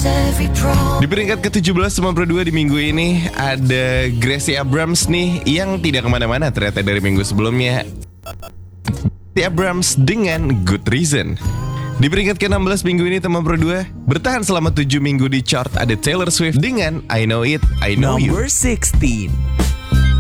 Di peringkat ke-17 Teman Pro 2 di minggu ini ada Gracie Abrams nih, yang tidak kemana-mana ternyata dari minggu sebelumnya. Gracie Abrams dengan Good Reason. Di peringkat ke-16 minggu ini Teman Pro 2 bertahan selama 7 minggu di chart ada Taylor Swift dengan I Know It, I Know You. Number 16.